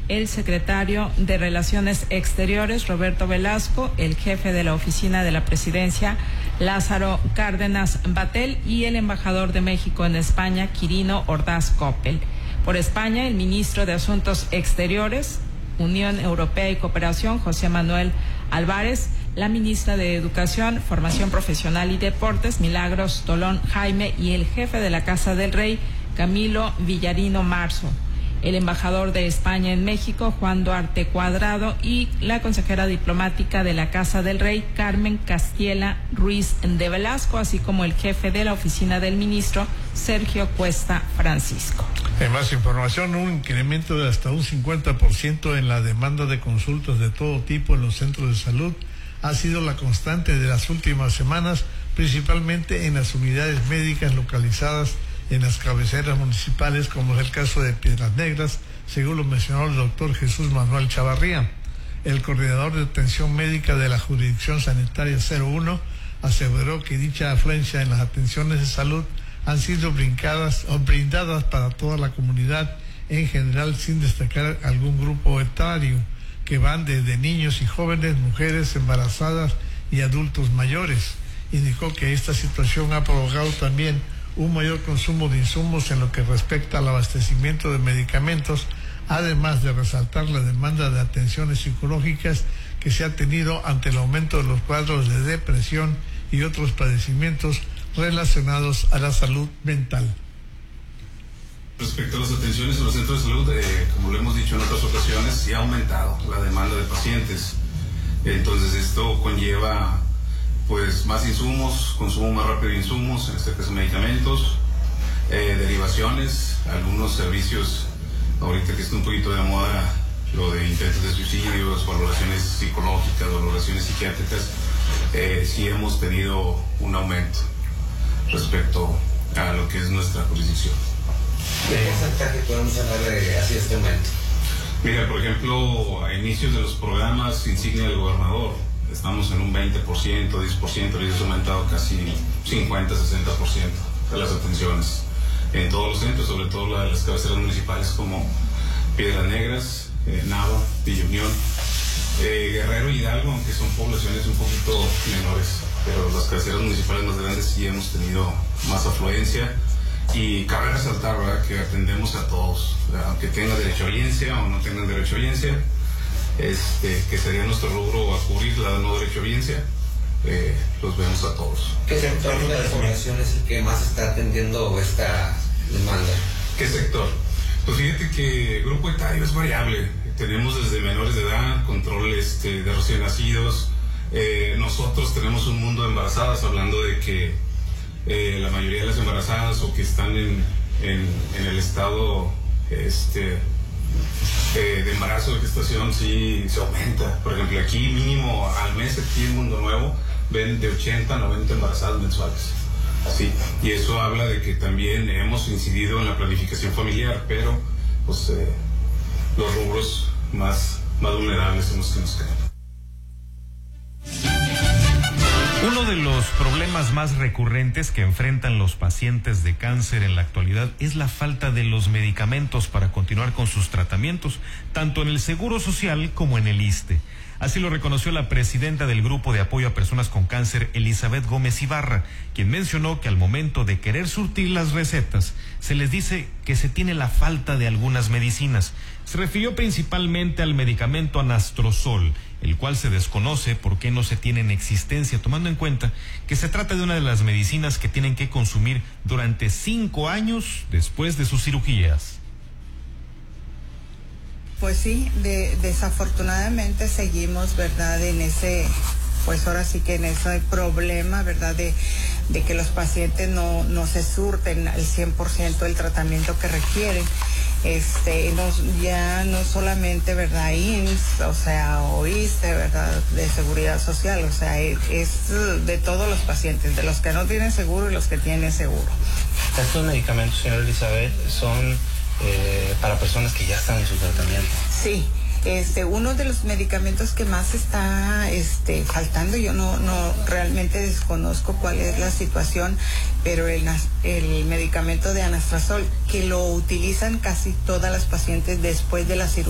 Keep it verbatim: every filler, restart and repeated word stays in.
el secretario de Relaciones Exteriores, Roberto Velasco, el jefe de la Oficina de la Presidencia, Lázaro Cárdenas Batel, y el embajador de México en España, Quirino Ordaz Coppel. Por España, el ministro de Asuntos Exteriores, Unión Europea y Cooperación, José Manuel Álvarez, la ministra de Educación, Formación Profesional y Deportes, Milagros Tolón Jaime, y el jefe de la Casa del Rey, Camilo Villarino Marzo, el embajador de España en México, Juan Duarte Cuadrado, y la consejera diplomática de la Casa del Rey, Carmen Castiela Ruiz de Velasco, así como el jefe de la oficina del ministro, Sergio Cuesta Francisco. En más información, un incremento de hasta un cincuenta por ciento en la demanda de consultas de todo tipo en los centros de salud ha sido la constante de las últimas semanas, principalmente en las unidades médicas localizadas en las cabeceras municipales, como es el caso de Piedras Negras, según lo mencionó el doctor Jesús Manuel Chavarría. El coordinador de atención médica de la Jurisdicción Sanitaria cero uno aseveró que dicha afluencia en las atenciones de salud han sido brincadas o brindadas para toda la comunidad en general, sin destacar algún grupo etario, que van desde niños y jóvenes, mujeres embarazadas y adultos mayores. Indicó que esta situación ha provocado también un mayor consumo de insumos en lo que respecta al abastecimiento de medicamentos, además de resaltar la demanda de atenciones psicológicas que se ha tenido ante el aumento de los cuadros de depresión y otros padecimientos relacionados a la salud mental. Respecto a las atenciones en los centros de salud, eh, como lo hemos dicho en otras ocasiones, sí ha aumentado la demanda de pacientes. Entonces esto conlleva pues más insumos, consumo más rápido de insumos, en este caso medicamentos, eh, derivaciones, algunos servicios, ahorita que está un poquito de moda lo de intentos de suicidios, valoraciones psicológicas, valoraciones psiquiátricas, eh, sí hemos tenido un aumento respecto a lo que es nuestra jurisdicción. ¿Qué porcentaje podemos hablar de hacia este momento? Mira, por ejemplo, a inicios de los programas insignia del gobernador, estamos en un veinte por ciento, diez por ciento, ahorita ha aumentado casi cincuenta, sesenta por ciento de las atenciones en todos los centros, sobre todo la de las cabeceras municipales como Piedras Negras, eh, Nava, Villa Unión, eh, Guerrero y Hidalgo, aunque son poblaciones un poquito menores, pero las cabeceras municipales más grandes sí hemos tenido más afluencia. Y cabe resaltar, ¿verdad?, que atendemos a todos, ¿verdad?, aunque tengan derecho a audiencia o no tengan derecho a audiencia, este, que sería nuestro rubro a cubrir la no derecho a audiencia, eh, los vemos a todos. ¿Qué sector de la población es el que más está atendiendo esta demanda? ¿Qué sector? Pues fíjate que el grupo etario es variable. Tenemos desde menores de edad, control este, de recién nacidos. Eh, nosotros tenemos un mundo de embarazadas, hablando de que eh, la mayoría de las embarazadas o que están en, en, en el estado este, eh, de embarazo, de gestación, sí se aumenta. Por ejemplo, aquí mínimo al mes, aquí en Mundo Nuevo, ven de ochenta a noventa embarazadas mensuales. Así, y eso habla de que también hemos incidido en la planificación familiar, pero pues eh, los rubros más, más vulnerables son los que nos quedan. Uno de los problemas más recurrentes que enfrentan los pacientes de cáncer en la actualidad es la falta de los medicamentos para continuar con sus tratamientos, tanto en el Seguro Social como en el ISSSTE. Así lo reconoció la presidenta del Grupo de Apoyo a Personas con Cáncer, Elizabeth Gómez Ibarra, quien mencionó que al momento de querer surtir las recetas, se les dice que se tiene la falta de algunas medicinas. Se refirió principalmente al medicamento anastrozol, el cual se desconoce por qué no se tiene en existencia, tomando en cuenta que se trata de una de las medicinas que tienen que consumir durante cinco años después de sus cirugías. Pues sí, de, desafortunadamente seguimos, ¿verdad?, en ese, pues ahora sí que en ese problema, ¿verdad?, de, de que los pacientes no, no se surten al cien por ciento del tratamiento que requieren. Este, nos, ya no solamente, ¿verdad?, I M S S, o sea, o ISSSTE, ¿verdad?, de Seguridad Social, o sea, es, es de todos los pacientes, de los que no tienen seguro y los que tienen seguro. Estos medicamentos, señora Elizabeth, son eh, para personas que ya están en su tratamiento. Sí. Este, uno de los medicamentos que más está este, faltando, yo no, no realmente desconozco cuál es la situación, pero el, el medicamento de anastrozol, que lo utilizan casi todas las pacientes después de la cirugía.